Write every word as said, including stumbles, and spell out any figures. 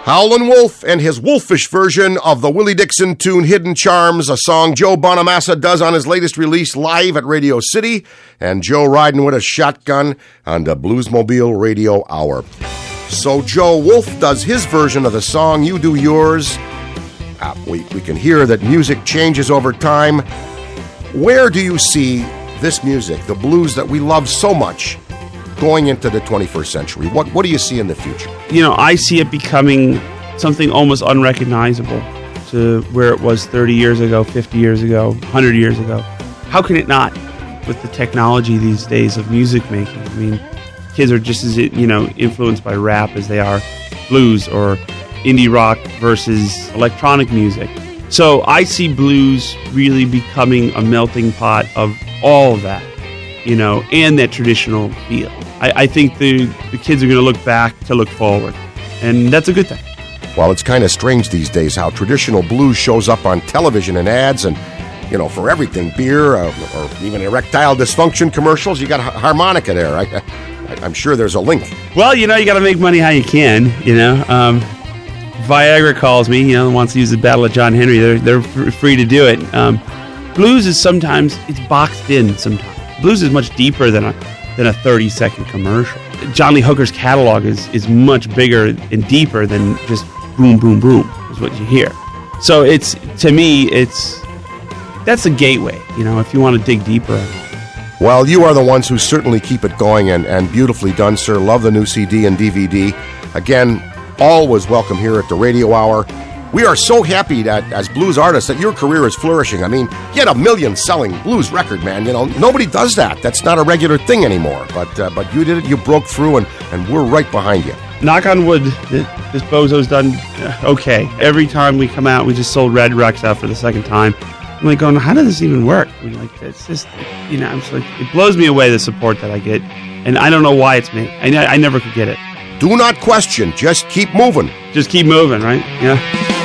Howlin' Wolf and his wolfish version of the Willie Dixon tune Hidden Charms, a song Joe Bonamassa does on his latest release live at Radio City, and Joe riding with a shotgun on the Bluesmobile Radio Hour. So Joe Wolf does his version of the song, you do yours. Uh, we, we can hear that music changes over time. Where do you see this music, the blues that we love so much, going into the twenty-first century? What what do you see in the future? You know, I see it becoming something almost unrecognizable to where it was thirty years ago, fifty years ago, one hundred years ago. How can it not with the technology these days of music making? I mean, kids are just as, you know, influenced by rap as they are blues or indie rock versus electronic music. So I see blues really becoming a melting pot of all of that, you know, and that traditional feel. I, I think the, the kids are going to look back to look forward, and that's a good thing. Well, it's kind of strange these days how traditional blues shows up on television and ads and, you know, for everything, beer uh, or even erectile dysfunction commercials. You got a harmonica there. I, I, I'm sure there's a link. Well, you know, you got to make money how you can, you know. Um, Viagra calls me, you know, wants to use the Battle of John Henry. They're, they're free to do it. Um, blues is sometimes, it's boxed in sometimes. Blues is much deeper than a than a thirty-second commercial. John Lee Hooker's catalog is, is much bigger and deeper than just boom, boom, boom is what you hear. So it's, to me, it's, that's a gateway, you know, if you want to dig deeper. Well, you are the ones who certainly keep it going, and, and beautifully done, sir. Love the new C D and D V D. Again, always welcome here at the Radio Hour. We are so happy that, as blues artists, that your career is flourishing. I mean, you had a million-selling blues record, man. You know, nobody does that. That's not a regular thing anymore. But uh, but you did it. You broke through, and, and we're right behind you. Knock on wood, this bozo's done okay. Every time we come out, we just sold Red Rex out for the second time. I'm like going, how does this even work? I mean, like, it's just, you know, I'm just like, it blows me away, the support that I get. And I don't know why it's me. I, I never could get it. Do not question. Just keep moving. Just keep moving, right? Yeah.